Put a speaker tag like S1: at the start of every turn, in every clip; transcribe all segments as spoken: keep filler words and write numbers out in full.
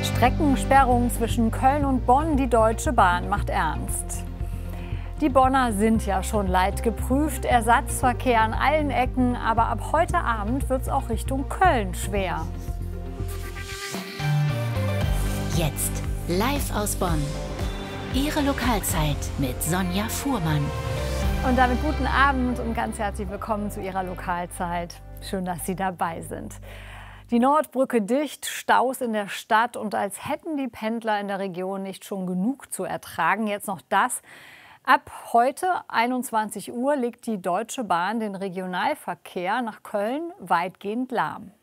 S1: Streckensperrung zwischen Köln und Bonn, die Deutsche Bahn macht ernst. Die Bonner sind ja schon leidgeprüft, Ersatzverkehr an allen Ecken, aber ab heute Abend wird es auch Richtung Köln schwer.
S2: Jetzt live aus Bonn. Ihre Lokalzeit mit Sonja Fuhrmann.
S1: Und damit guten Abend und ganz herzlich willkommen zu Ihrer Lokalzeit. Schön, dass Sie dabei sind. Die Nordbrücke dicht, Staus in der Stadt und als hätten die Pendler in der Region nicht schon genug zu ertragen, jetzt noch das. Ab heute einundzwanzig Uhr legt die Deutsche Bahn den Regionalverkehr nach Köln weitgehend lahm.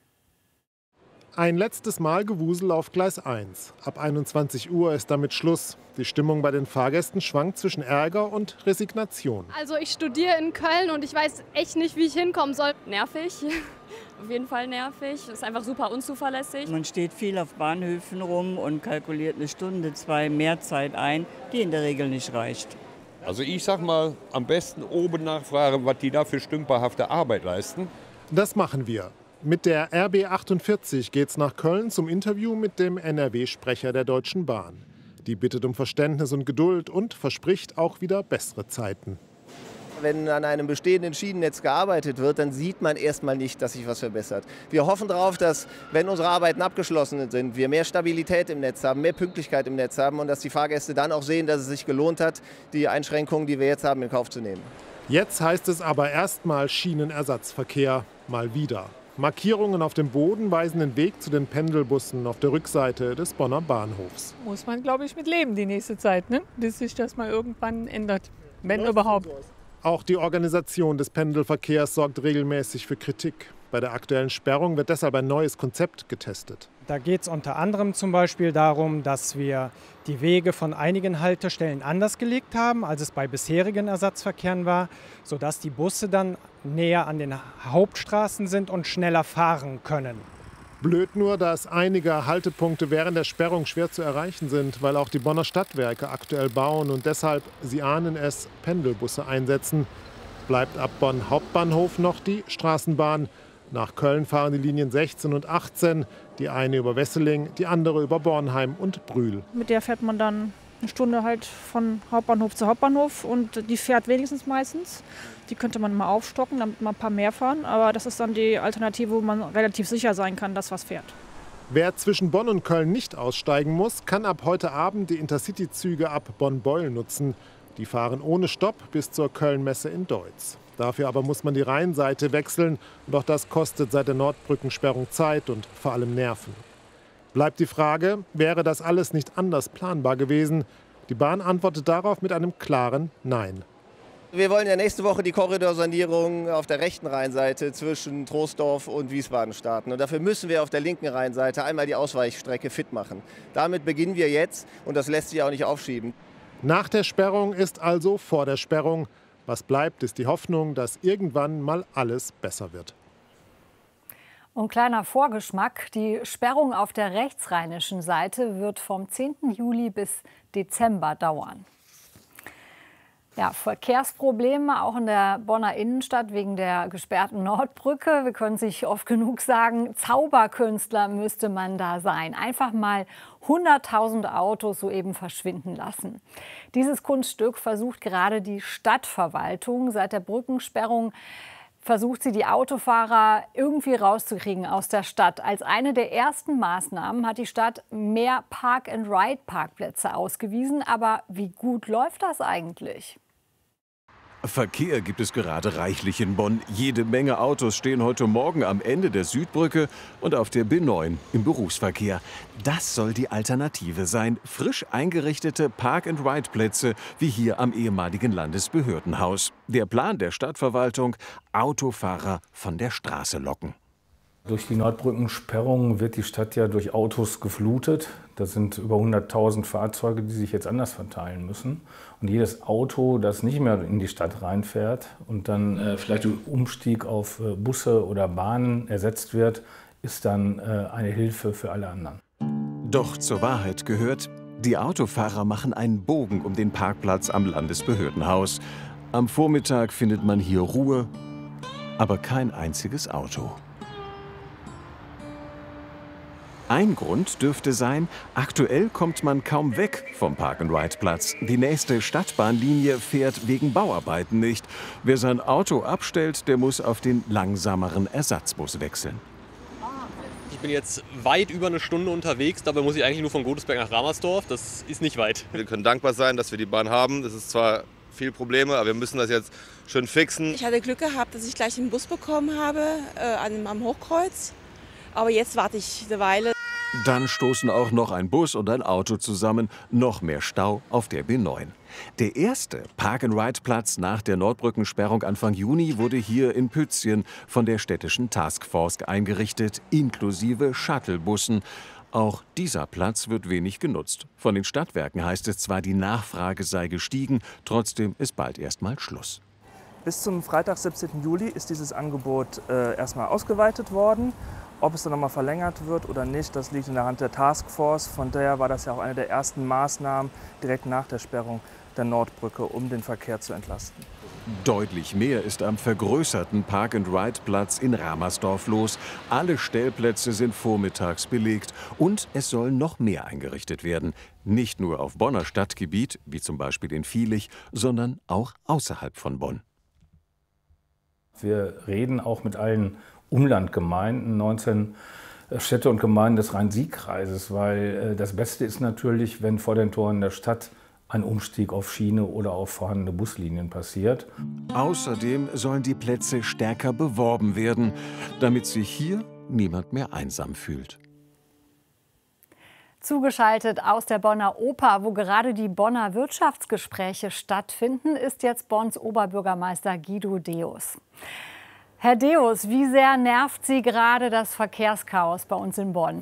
S3: Ein letztes Mal Gewusel auf Gleis eins. Ab einundzwanzig Uhr ist damit Schluss. Die Stimmung bei den Fahrgästen schwankt zwischen Ärger und Resignation.
S4: Also ich studiere in Köln und ich weiß echt nicht, wie ich hinkommen soll.
S5: Nervig, auf jeden Fall nervig. Das ist einfach super unzuverlässig.
S6: Man steht viel auf Bahnhöfen rum und kalkuliert eine Stunde, zwei mehr Zeit ein, die in der Regel nicht reicht.
S7: Also ich sag mal, am besten oben nachfragen, was die da für stümperhafte Arbeit leisten.
S3: Das machen wir. Mit der R B achtundvierzig geht's nach Köln zum Interview mit dem N R W-Sprecher der Deutschen Bahn. Die bittet um Verständnis und Geduld und verspricht auch wieder bessere Zeiten.
S8: Wenn an einem bestehenden Schienennetz gearbeitet wird, dann sieht man erstmal nicht, dass sich was verbessert. Wir hoffen darauf, dass, wenn unsere Arbeiten abgeschlossen sind, wir mehr Stabilität im Netz haben, mehr Pünktlichkeit im Netz haben und dass die Fahrgäste dann auch sehen, dass es sich gelohnt hat, die Einschränkungen, die wir jetzt haben, in Kauf zu nehmen.
S3: Jetzt heißt es aber erstmal Schienenersatzverkehr, mal wieder. Markierungen auf dem Boden weisen den Weg zu den Pendelbussen auf der Rückseite des Bonner Bahnhofs.
S9: Muss man, glaube ich, mit leben die nächste Zeit, ne? Bis sich das mal irgendwann ändert, wenn überhaupt.
S3: Auch die Organisation des Pendelverkehrs sorgt regelmäßig für Kritik. Bei der aktuellen Sperrung wird deshalb ein neues Konzept getestet.
S10: Da geht es unter anderem zum Beispiel darum, dass wir die Wege von einigen Haltestellen anders gelegt haben, als es bei bisherigen Ersatzverkehren war, sodass die Busse dann näher an den Hauptstraßen sind und schneller fahren können.
S3: Blöd nur, dass einige Haltepunkte während der Sperrung schwer zu erreichen sind, weil auch die Bonner Stadtwerke aktuell bauen und deshalb, Sie ahnen es, Pendelbusse einsetzen. Bleibt ab Bonn Hauptbahnhof noch die Straßenbahn. Nach Köln fahren die Linien sechzehn und achtzehn, die eine über Wesseling, die andere über Bornheim und Brühl.
S11: Mit der fährt man dann eine Stunde halt von Hauptbahnhof zu Hauptbahnhof und die fährt wenigstens meistens. Die könnte man mal aufstocken, damit man ein paar mehr fahren, aber das ist dann die Alternative, wo man relativ sicher sein kann, dass was fährt.
S3: Wer zwischen Bonn und Köln nicht aussteigen muss, kann ab heute Abend die Intercity-Züge ab Bonn-Beul nutzen. Die fahren ohne Stopp bis zur Köln-Messe in Deutz. Dafür aber muss man die Rheinseite wechseln und auch das kostet seit der Nordbrückensperrung Zeit und vor allem Nerven. Bleibt die Frage, wäre das alles nicht anders planbar gewesen? Die Bahn antwortet darauf mit einem klaren Nein.
S8: Wir wollen ja nächste Woche die Korridorsanierung auf der rechten Rheinseite zwischen Troisdorf und Wiesbaden starten. Und dafür müssen wir auf der linken Rheinseite einmal die Ausweichstrecke fit machen. Damit beginnen wir jetzt und das lässt sich auch nicht aufschieben.
S3: Nach der Sperrung ist also vor der Sperrung. Was bleibt, ist die Hoffnung, dass irgendwann mal alles besser wird.
S1: Und kleiner Vorgeschmack, die Sperrung auf der rechtsrheinischen Seite wird vom zehnten Juli bis Dezember dauern. Ja, Verkehrsprobleme auch in der Bonner Innenstadt wegen der gesperrten Nordbrücke. Wir können es nicht oft genug sagen, Zauberkünstler müsste man da sein. Einfach mal hunderttausend Autos soeben verschwinden lassen. Dieses Kunststück versucht gerade die Stadtverwaltung. Seit der Brückensperrung versucht sie, die Autofahrer irgendwie rauszukriegen aus der Stadt. Als eine der ersten Maßnahmen hat die Stadt mehr Park-and-Ride-Parkplätze ausgewiesen. Aber wie gut läuft das eigentlich?
S12: Verkehr gibt es gerade reichlich in Bonn. Jede Menge Autos stehen heute Morgen am Ende der Südbrücke und auf der B neun im Berufsverkehr. Das soll die Alternative sein. Frisch eingerichtete Park-and-Ride-Plätze wie hier am ehemaligen Landesbehördenhaus. Der Plan der Stadtverwaltung: Autofahrer von der Straße locken.
S13: Durch die Nordbrückensperrung wird die Stadt ja durch Autos geflutet. Das sind über hunderttausend Fahrzeuge, die sich jetzt anders verteilen müssen. Und jedes Auto, das nicht mehr in die Stadt reinfährt und dann äh, vielleicht durch Umstieg auf äh, Busse oder Bahnen ersetzt wird, ist dann äh, eine Hilfe für alle anderen.
S12: Doch zur Wahrheit gehört, die Autofahrer machen einen Bogen um den Parkplatz am Landesbehördenhaus. Am Vormittag findet man hier Ruhe, aber kein einziges Auto. Ein Grund dürfte sein, aktuell kommt man kaum weg vom Park-and-Ride-Platz. Die nächste Stadtbahnlinie fährt wegen Bauarbeiten nicht. Wer sein Auto abstellt, der muss auf den langsameren Ersatzbus wechseln.
S14: Ich bin jetzt weit über eine Stunde unterwegs, dabei muss ich eigentlich nur von Godesberg nach Ramersdorf. Das ist nicht weit.
S15: Wir können dankbar sein, dass wir die Bahn haben. Das ist zwar viel Probleme, aber wir müssen das jetzt schön fixen.
S16: Ich hatte Glück gehabt, dass ich gleich einen Bus bekommen habe äh, am Hochkreuz. Aber jetzt warte ich eine Weile.
S12: Dann stoßen auch noch ein Bus und ein Auto zusammen. Noch mehr Stau auf der B neun. Der erste Park-and-Ride-Platz nach der Nordbrückensperrung Anfang Juni wurde hier in Pützchen von der städtischen Taskforce eingerichtet, inklusive Shuttlebussen. Auch dieser Platz wird wenig genutzt. Von den Stadtwerken heißt es zwar, die Nachfrage sei gestiegen, trotzdem ist bald erst mal Schluss.
S17: Bis zum Freitag, siebzehnten Juli, ist dieses Angebot äh, erstmal ausgeweitet worden. Ob es dann noch mal verlängert wird oder nicht, das liegt in der Hand der Taskforce. Von daher war das ja auch eine der ersten Maßnahmen direkt nach der Sperrung der Nordbrücke, um den Verkehr zu entlasten.
S12: Deutlich mehr ist am vergrößerten Park-and-Ride-Platz in Ramersdorf los. Alle Stellplätze sind vormittags belegt und es soll noch mehr eingerichtet werden. Nicht nur auf Bonner Stadtgebiet, wie zum Beispiel in Viehlich, sondern auch außerhalb von Bonn.
S13: Wir reden auch mit allen Umlandgemeinden, neunzehn Städte und Gemeinden des Rhein-Sieg-Kreises, weil das Beste ist natürlich, wenn vor den Toren der Stadt ein Umstieg auf Schiene oder auf vorhandene Buslinien passiert.
S12: Außerdem sollen die Plätze stärker beworben werden, damit sich hier niemand mehr einsam fühlt.
S1: Zugeschaltet aus der Bonner Oper, wo gerade die Bonner Wirtschaftsgespräche stattfinden, ist jetzt Bonns Oberbürgermeister Guido Deus. Herr Deus, wie sehr nervt Sie gerade das Verkehrschaos bei uns in Bonn?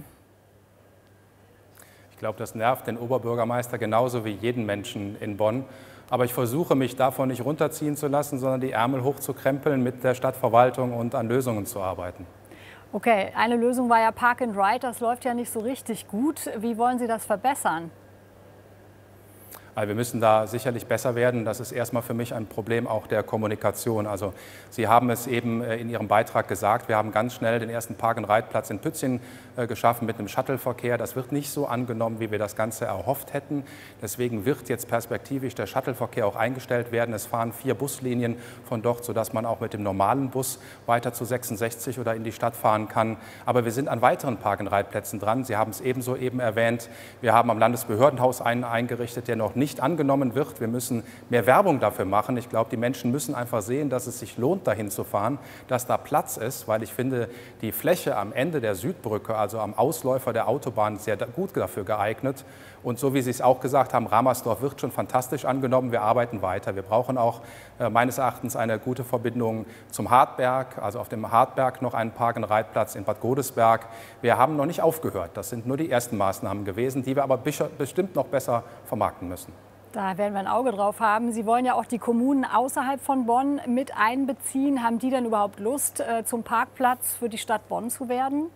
S18: Ich glaube, das nervt den Oberbürgermeister genauso wie jeden Menschen in Bonn. Aber ich versuche, mich davon nicht runterziehen zu lassen, sondern die Ärmel hochzukrempeln, mit der Stadtverwaltung und an Lösungen zu arbeiten.
S1: Okay, eine Lösung war ja Park and Ride. Das läuft ja nicht so richtig gut. Wie wollen Sie das verbessern?
S18: Also wir müssen da sicherlich besser werden. Das ist erstmal für mich ein Problem auch der Kommunikation. Also Sie haben es eben in Ihrem Beitrag gesagt, wir haben ganz schnell den ersten Park-and-Ride-Platz in Pützchen geschaffen mit einem Shuttleverkehr. Das wird nicht so angenommen, wie wir das Ganze erhofft hätten. Deswegen wird jetzt perspektivisch der Shuttleverkehr auch eingestellt werden. Es fahren vier Buslinien von dort, sodass man auch mit dem normalen Bus weiter zu sechsundsechzig oder in die Stadt fahren kann. Aber wir sind an weiteren Park-and-Ride-Plätzen dran. Sie haben es ebenso eben erwähnt. Wir haben am Landesbehördenhaus einen eingerichtet, der noch nicht nicht angenommen wird. Wir müssen mehr Werbung dafür machen. Ich glaube, die Menschen müssen einfach sehen, dass es sich lohnt, dahin zu fahren, dass da Platz ist, weil ich finde, die Fläche am Ende der Südbrücke, also am Ausläufer der Autobahn, ist sehr gut dafür geeignet. Und so wie Sie es auch gesagt haben, Ramersdorf wird schon fantastisch angenommen. Wir arbeiten weiter. Wir brauchen auch äh, meines Erachtens eine gute Verbindung zum Hartberg, also auf dem Hartberg noch einen Park-and-Ride-Platz in Bad Godesberg. Wir haben noch nicht aufgehört. Das sind nur die ersten Maßnahmen gewesen, die wir aber bestimmt noch besser vermarkten müssen.
S1: Da werden wir ein Auge drauf haben. Sie wollen ja auch die Kommunen außerhalb von Bonn mit einbeziehen. Haben die denn überhaupt Lust, äh, zum Parkplatz für die Stadt Bonn zu werden?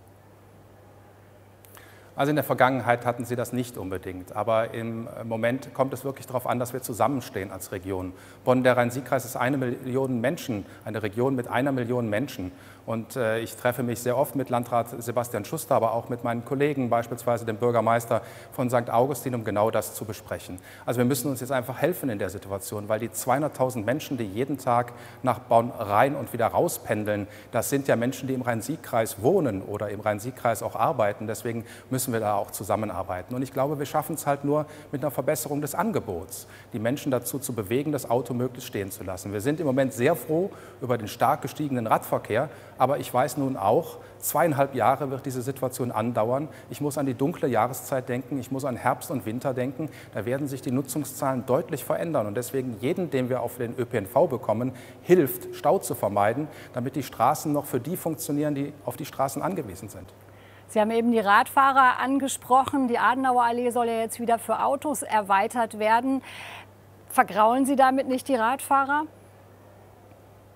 S18: Also in der Vergangenheit hatten sie das nicht unbedingt. Aber im Moment kommt es wirklich darauf an, dass wir zusammenstehen als Region. Bonn, der Rhein-Sieg-Kreis, ist eine Million Menschen, eine Region mit einer Million Menschen. Und äh, ich treffe mich sehr oft mit Landrat Sebastian Schuster, aber auch mit meinen Kollegen, beispielsweise dem Bürgermeister von Sankt Augustin, um genau das zu besprechen. Also wir müssen uns jetzt einfach helfen in der Situation, weil die zweihunderttausend Menschen, die jeden Tag nach Bonn rein und wieder rauspendeln, das sind ja Menschen, die im Rhein-Sieg-Kreis wohnen oder im Rhein-Sieg-Kreis auch arbeiten. Deswegen müssen wir da auch zusammenarbeiten. Und ich glaube, wir schaffen es halt nur mit einer Verbesserung des Angebots, die Menschen dazu zu bewegen, das Auto möglichst stehen zu lassen. Wir sind im Moment sehr froh über den stark gestiegenen Radverkehr. Aber ich weiß nun auch, zweieinhalb Jahre wird diese Situation andauern. Ich muss an die dunkle Jahreszeit denken, ich muss an Herbst und Winter denken. Da werden sich die Nutzungszahlen deutlich verändern. Und deswegen jeden, den wir auf den Ö P N V bekommen, hilft, Stau zu vermeiden, damit die Straßen noch für die funktionieren, die auf die Straßen angewiesen sind.
S1: Sie haben eben die Radfahrer angesprochen. Die Adenauerallee soll ja jetzt wieder für Autos erweitert werden. Vergraulen Sie damit nicht die Radfahrer?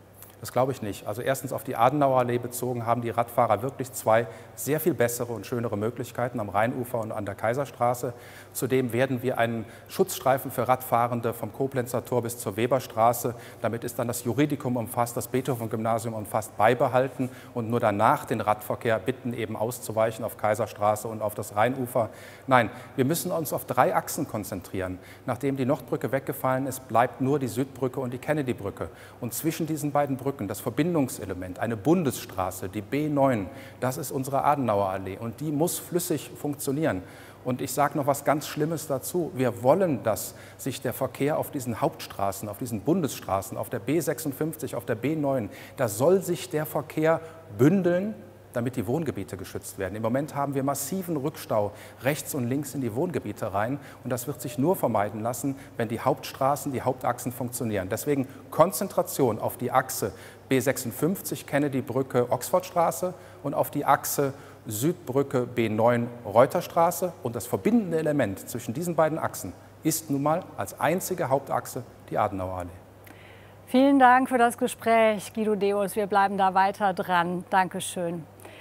S18: Das glaube ich nicht. Also erstens auf die Adenauerallee bezogen haben die Radfahrer wirklich zwei sehr viel bessere und schönere Möglichkeiten am Rheinufer und an der Kaiserstraße. Zudem werden wir einen Schutzstreifen für Radfahrende vom Koblenzer Tor bis zur Weberstraße, damit ist dann das Juridikum umfasst, das Beethoven-Gymnasium umfasst, beibehalten und nur danach den Radverkehr bitten, eben auszuweichen auf Kaiserstraße und auf das Rheinufer. Nein, wir müssen uns auf drei Achsen konzentrieren. Nachdem die Nordbrücke weggefallen ist, bleibt nur die Südbrücke und die Kennedy-Brücke. Und zwischen diesen beiden Brücken das Verbindungselement, eine Bundesstraße, die B neun, das ist unsere Adenauerallee und die muss flüssig funktionieren. Und ich sage noch was ganz Schlimmes dazu. Wir wollen, dass sich der Verkehr auf diesen Hauptstraßen, auf diesen Bundesstraßen, auf der B sechsundfünfzig, auf der B neun, da soll sich der Verkehr bündeln, damit die Wohngebiete geschützt werden. Im Moment haben wir massiven Rückstau rechts und links in die Wohngebiete rein. Und das wird sich nur vermeiden lassen, wenn die Hauptstraßen, die Hauptachsen funktionieren. Deswegen Konzentration auf die Achse B sechsundfünfzig, Kennedy-Brücke, Oxfordstraße und auf die Achse Südbrücke B neun, Reuterstraße. Und das verbindende Element zwischen diesen beiden Achsen ist nun mal als einzige Hauptachse die Adenauerallee.
S1: Vielen Dank für das Gespräch, Guido Deus. Wir bleiben da weiter dran. Dankeschön.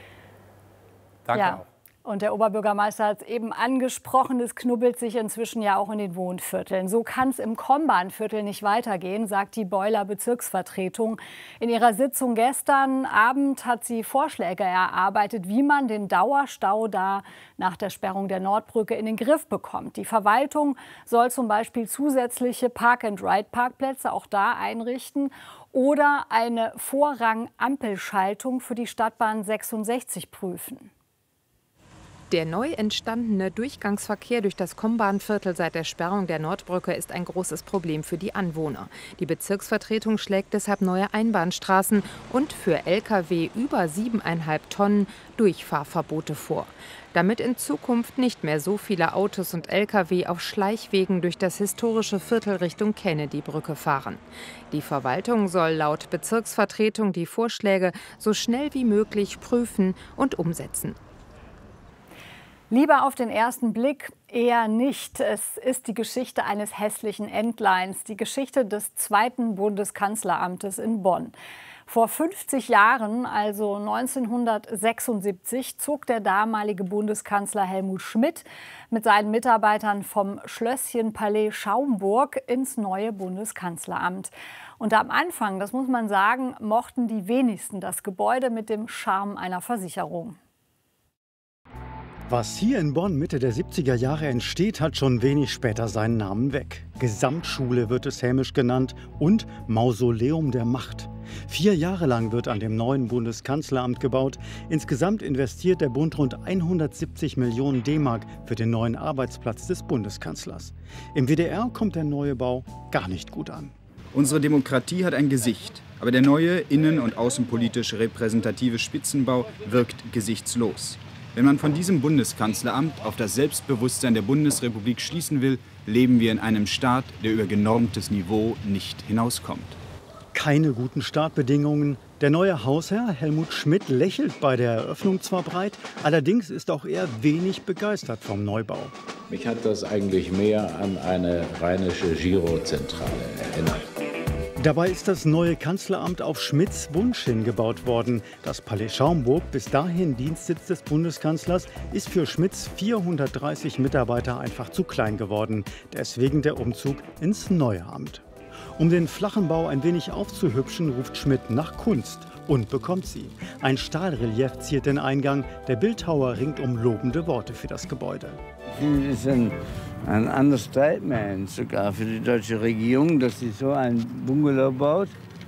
S18: Danke
S1: ja.
S18: auch.
S1: Und der Oberbürgermeister hat es eben angesprochen, es knubbelt sich inzwischen ja auch in den Wohnvierteln. So kann es im Kombahnviertel nicht weitergehen, sagt die Beuler Bezirksvertretung. In ihrer Sitzung gestern Abend hat sie Vorschläge erarbeitet, wie man den Dauerstau da nach der Sperrung der Nordbrücke in den Griff bekommt. Die Verwaltung soll zum Beispiel zusätzliche Park-and-Ride-Parkplätze auch da einrichten oder eine Vorrang-Ampelschaltung für die Stadtbahn sechsundsechzig prüfen.
S19: Der neu entstandene Durchgangsverkehr durch das Kombahnviertel seit der Sperrung der Nordbrücke ist ein großes Problem für die Anwohner. Die Bezirksvertretung schlägt deshalb neue Einbahnstraßen und für L K W über siebeneinhalb Tonnen Durchfahrverbote vor. Damit in Zukunft nicht mehr so viele Autos und L K W auf Schleichwegen durch das historische Viertel Richtung Kennedy-Brücke fahren. Die Verwaltung soll laut Bezirksvertretung die Vorschläge so schnell wie möglich prüfen und umsetzen.
S1: Lieber auf den ersten Blick eher nicht. Es ist die Geschichte eines hässlichen Entleins, die Geschichte des zweiten Bundeskanzleramtes in Bonn. Vor fünfzig Jahren, also neunzehnhundertsechsundsiebzig, zog der damalige Bundeskanzler Helmut Schmidt mit seinen Mitarbeitern vom Schlösschen Palais Schaumburg ins neue Bundeskanzleramt. Und am Anfang, das muss man sagen, mochten die wenigsten das Gebäude mit dem Charme einer Versicherung.
S20: Was hier in Bonn Mitte der siebziger Jahre entsteht, hat schon wenig später seinen Namen weg. Gesamtschule wird es hämisch genannt und Mausoleum der Macht. Vier Jahre lang wird an dem neuen Bundeskanzleramt gebaut. Insgesamt investiert der Bund rund hundertsiebzig Millionen D-Mark für den neuen Arbeitsplatz des Bundeskanzlers. Im W D R kommt der neue Bau gar nicht gut an.
S21: Unsere Demokratie hat ein Gesicht, aber der neue innen- und außenpolitisch repräsentative Spitzenbau wirkt gesichtslos. Wenn man von diesem Bundeskanzleramt auf das Selbstbewusstsein der Bundesrepublik schließen will, leben wir in einem Staat, der über genormtes Niveau nicht hinauskommt.
S20: Keine guten Startbedingungen. Der neue Hausherr Helmut Schmidt lächelt bei der Eröffnung zwar breit, allerdings ist auch er wenig begeistert vom Neubau.
S22: Mich hat das eigentlich mehr an eine rheinische Girozentrale erinnert.
S20: Dabei ist das neue Kanzleramt auf Schmidts Wunsch hingebaut worden. Das Palais Schaumburg, bis dahin Dienstsitz des Bundeskanzlers, ist für Schmidts vierhundertdreißig Mitarbeiter einfach zu klein geworden. Deswegen der Umzug ins neue Amt. Um den flachen Bau ein wenig aufzuhübschen, ruft Schmidt nach Kunst und bekommt sie. Ein Stahlrelief ziert den Eingang. Der Bildhauer ringt um lobende Worte für das Gebäude.
S23: Das ist ein, ein Understatement sogar für die deutsche Regierung, dass sie so einen Bungalow baut,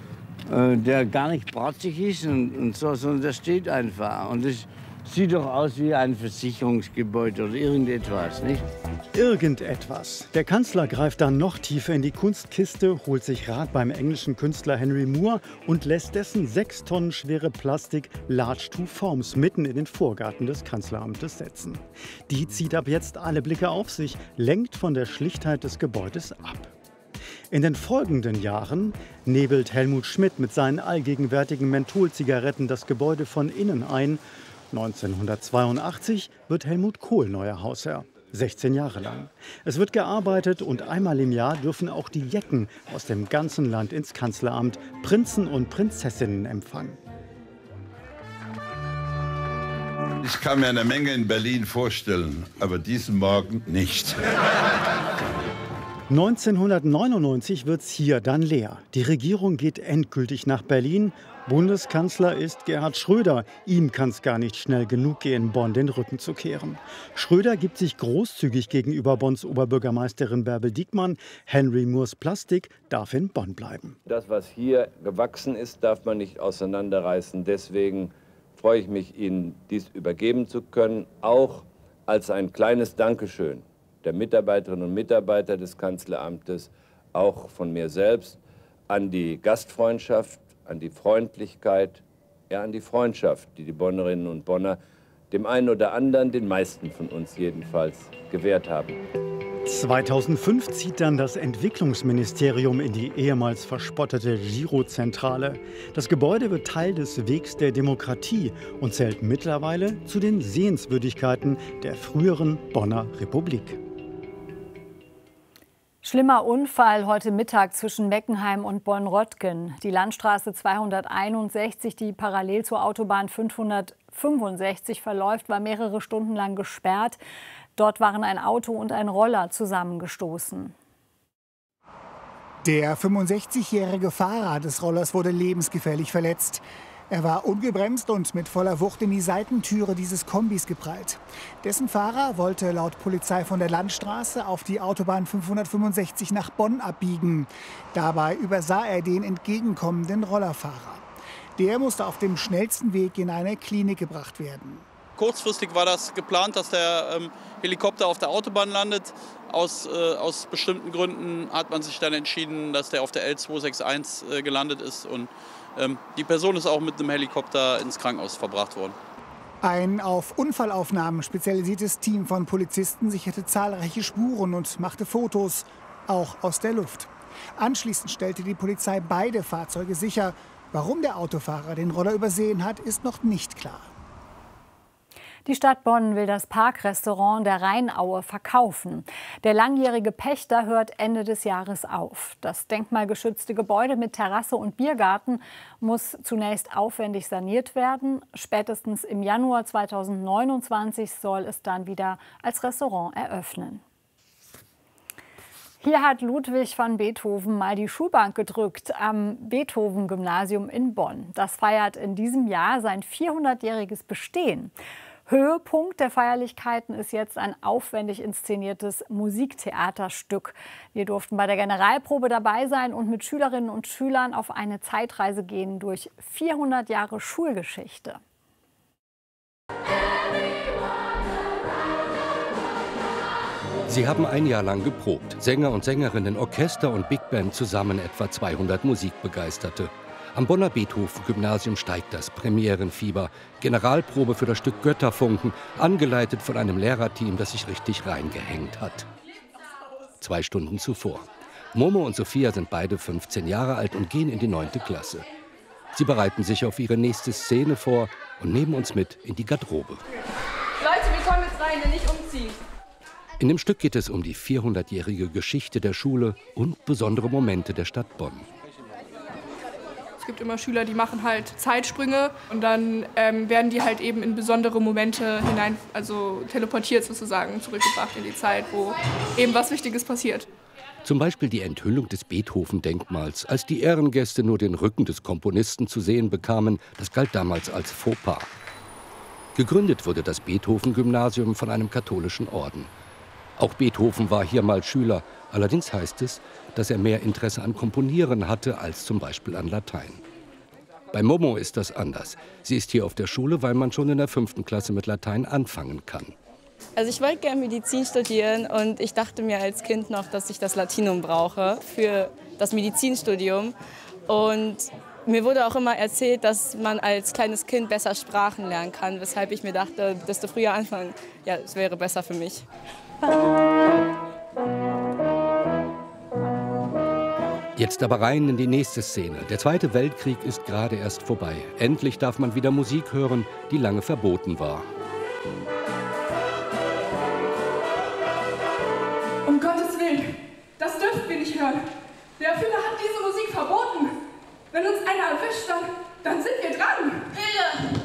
S23: äh, der gar nicht bratzig ist und, und so, sondern der steht einfach. Und das sieht doch aus wie ein Versicherungsgebäude oder irgendetwas, nicht?
S20: Irgendetwas. Der Kanzler greift dann noch tiefer in die Kunstkiste, holt sich Rat beim englischen Künstler Henry Moore und lässt dessen sechs Tonnen schwere Plastik Large to Forms mitten in den Vorgarten des Kanzleramtes setzen. Die zieht ab jetzt alle Blicke auf sich, lenkt von der Schlichtheit des Gebäudes ab. In den folgenden Jahren nebelt Helmut Schmidt mit seinen allgegenwärtigen Mentholzigaretten das Gebäude von innen ein. neunzehnhundertzweiundachtzig wird Helmut Kohl neuer Hausherr. sechzehn Jahre lang. Es wird gearbeitet und einmal im Jahr dürfen auch die Jecken aus dem ganzen Land ins Kanzleramt Prinzen und Prinzessinnen empfangen.
S2: Ich kann mir eine Menge in Berlin vorstellen, aber diesen Morgen nicht.
S20: neunzehnhundertneunundneunzig wird es hier dann leer. Die Regierung geht endgültig nach Berlin. Bundeskanzler ist Gerhard Schröder. Ihm kann es gar nicht schnell genug gehen, Bonn den Rücken zu kehren. Schröder gibt sich großzügig gegenüber Bonns Oberbürgermeisterin Bärbel Diekmann. Henry Moores Plastik darf in Bonn bleiben.
S4: Das, was hier gewachsen ist, darf man nicht auseinanderreißen. Deswegen freue ich mich, Ihnen dies übergeben zu können, auch als ein kleines Dankeschön der Mitarbeiterinnen und Mitarbeiter des Kanzleramtes, auch von mir selbst, an die Gastfreundschaft, an die Freundlichkeit, ja an die Freundschaft, die die Bonnerinnen und Bonner dem einen oder anderen, den meisten von uns jedenfalls, gewährt haben.
S20: zweitausendfünf zieht dann das Entwicklungsministerium in die ehemals verspottete Girozentrale. Das Gebäude wird Teil des Wegs der Demokratie und zählt mittlerweile zu den Sehenswürdigkeiten der früheren Bonner Republik.
S1: Schlimmer Unfall heute Mittag zwischen Meckenheim und Bonn-Röttgen. Die Landstraße zweihunderteinundsechzig, die parallel zur Autobahn fünfhundertfünfundsechzig verläuft, war mehrere Stunden lang gesperrt. Dort waren ein Auto und ein Roller zusammengestoßen.
S5: Der fünfundsechzigjährige Fahrer des Rollers wurde lebensgefährlich verletzt. Er war ungebremst und mit voller Wucht in die Seitentüre dieses Kombis geprallt. Dessen Fahrer wollte laut Polizei von der Landstraße auf die Autobahn fünfhundertfünfundsechzig nach Bonn abbiegen. Dabei übersah er den entgegenkommenden Rollerfahrer. Der musste auf dem schnellsten Weg in eine Klinik gebracht werden.
S24: Kurzfristig war das geplant, dass der ähm, Helikopter auf der Autobahn landet. Aus, äh, aus bestimmten Gründen hat man sich dann entschieden, dass der auf der L zweihundereinundsechzig äh, gelandet ist. Und ähm, die Person ist auch mit einem Helikopter ins Krankenhaus verbracht worden.
S5: Ein auf Unfallaufnahmen spezialisiertes Team von Polizisten sicherte zahlreiche Spuren und machte Fotos, auch aus der Luft. Anschließend stellte die Polizei beide Fahrzeuge sicher. Warum der Autofahrer den Roller übersehen hat, ist noch nicht klar.
S1: Die Stadt Bonn will das Parkrestaurant der Rheinaue verkaufen. Der langjährige Pächter hört Ende des Jahres auf. Das denkmalgeschützte Gebäude mit Terrasse und Biergarten muss zunächst aufwendig saniert werden. Spätestens im Januar zweitausendneunundzwanzig soll es dann wieder als Restaurant eröffnen. Hier hat Ludwig van Beethoven mal die Schulbank gedrückt am Beethoven-Gymnasium in Bonn. Das feiert in diesem Jahr sein vierhundertjähriges Bestehen. Höhepunkt der Feierlichkeiten ist jetzt ein aufwendig inszeniertes Musiktheaterstück. Wir durften bei der Generalprobe dabei sein und mit Schülerinnen und Schülern auf eine Zeitreise gehen durch vierhundert Jahre Schulgeschichte.
S25: Sie haben ein Jahr lang geprobt. Sänger und Sängerinnen, Orchester und Big Band zusammen etwa zweihundert Musikbegeisterte. Am Bonner Beethoven-Gymnasium steigt das Premierenfieber. Generalprobe für das Stück Götterfunken, angeleitet von einem Lehrerteam, das sich richtig reingehängt hat. Zwei Stunden zuvor. Momo und Sophia sind beide fünfzehn Jahre alt und gehen in die neunte Klasse. Sie bereiten sich auf ihre nächste Szene vor und nehmen uns mit in die Garderobe.
S26: Leute, wir kommen jetzt rein, nicht umziehen.
S25: In dem Stück geht es um die vierhundertjährige Geschichte der Schule und besondere Momente der Stadt Bonn.
S26: Es gibt immer Schüler, die machen halt Zeitsprünge und dann ähm, werden die halt eben in besondere Momente hinein, also teleportiert sozusagen, zurückgebracht in die Zeit, wo eben was Wichtiges passiert.
S25: Zum Beispiel die Enthüllung des Beethoven-Denkmals, als die Ehrengäste nur den Rücken des Komponisten zu sehen bekamen. Das galt damals als Fauxpas. Gegründet wurde das Beethoven-Gymnasium von einem katholischen Orden. Auch Beethoven war hier mal Schüler. Allerdings heißt es, dass er mehr Interesse an Komponieren hatte als zum Beispiel an Latein. Bei Momo ist das anders. Sie ist hier auf der Schule, weil man schon in der fünften Klasse mit Latein anfangen kann.
S27: Also ich wollte gerne Medizin studieren und ich dachte mir als Kind noch, dass ich das Latinum brauche für das Medizinstudium. Und mir wurde auch immer erzählt, dass man als kleines Kind besser Sprachen lernen kann, weshalb ich mir dachte, desto früher anfangen, ja, es wäre besser für mich.
S25: Jetzt aber rein in die nächste Szene. Der Zweite Weltkrieg ist gerade erst vorbei. Endlich darf man wieder Musik hören, die lange verboten war.
S26: können. Der Erfinder hat diese Musik verboten. Wenn uns einer erwischt, dann, dann sind wir dran.
S3: Hilde!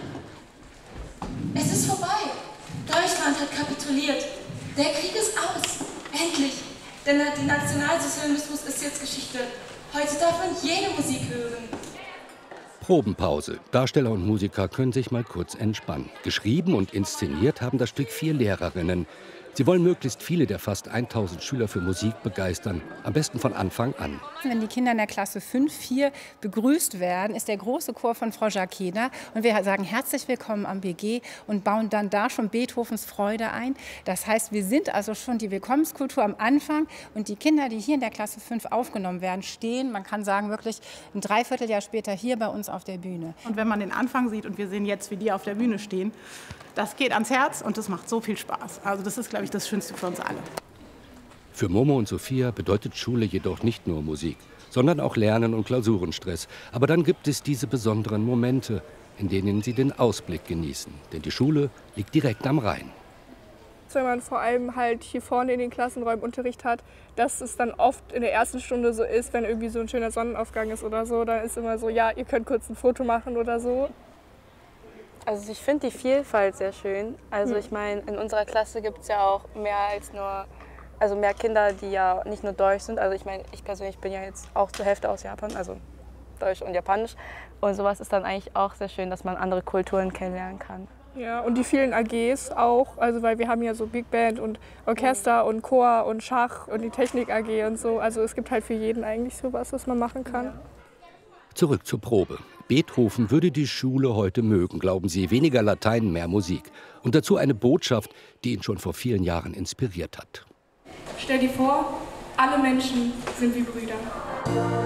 S3: Es ist vorbei. Deutschland hat kapituliert. Der Krieg ist aus. Endlich. Denn der Nationalsozialismus ist jetzt Geschichte. Heute darf man jede Musik hören.
S25: Probenpause. Darsteller und Musiker können sich mal kurz entspannen. Geschrieben und inszeniert haben das Stück vier Lehrerinnen. Sie wollen möglichst viele der fast tausend Schüler für Musik begeistern. Am besten von Anfang an.
S6: Wenn die Kinder in der Klasse fünf, vier begrüßt werden, ist der große Chor von Frau Jacquena. Und wir sagen herzlich willkommen am B G und bauen dann da schon Beethovens Freude ein. Das heißt, wir sind also schon die Willkommenskultur am Anfang. Und die Kinder, die hier in der Klasse fünf aufgenommen werden, stehen, man kann sagen, wirklich ein Dreivierteljahr später hier bei uns auf der Bühne.
S7: Und wenn man den Anfang sieht und wir sehen jetzt, wie die auf der Bühne stehen, das geht ans Herz und das macht so viel Spaß. Also das ist, glaube ich, das Schönste für uns alle.
S25: Für Momo und Sophia bedeutet Schule jedoch nicht nur Musik, sondern auch Lernen und Klausurenstress. Aber dann gibt es diese besonderen Momente, in denen sie den Ausblick genießen. Denn die Schule liegt direkt am Rhein.
S26: Wenn man vor allem halt hier vorne in den Klassenräumen Unterricht hat, dass es dann oft in der ersten Stunde so ist, wenn irgendwie so ein schöner Sonnenaufgang ist oder so, dann ist immer so, ja, ihr könnt kurz ein Foto machen oder so.
S27: Also ich finde die Vielfalt sehr schön. Also ich meine, in unserer Klasse gibt es ja auch mehr als nur, also mehr Kinder, die ja nicht nur Deutsch sind. Also ich meine, ich persönlich bin ja jetzt auch zur Hälfte aus Japan, also Deutsch und Japanisch. Und sowas ist dann eigentlich auch sehr schön, dass man andere Kulturen kennenlernen kann.
S26: Ja, und die vielen A Gs auch, also weil wir haben ja so Big Band und Orchester und Chor und Schach und die Technik-A G und so. Also es gibt halt für jeden eigentlich sowas, was man machen kann. Ja.
S25: Zurück zur Probe. Beethoven würde die Schule heute mögen, glauben sie. Weniger Latein, mehr Musik. Und dazu eine Botschaft, die ihn schon vor vielen Jahren inspiriert hat.
S26: Stell dir vor, alle Menschen sind wie Brüder.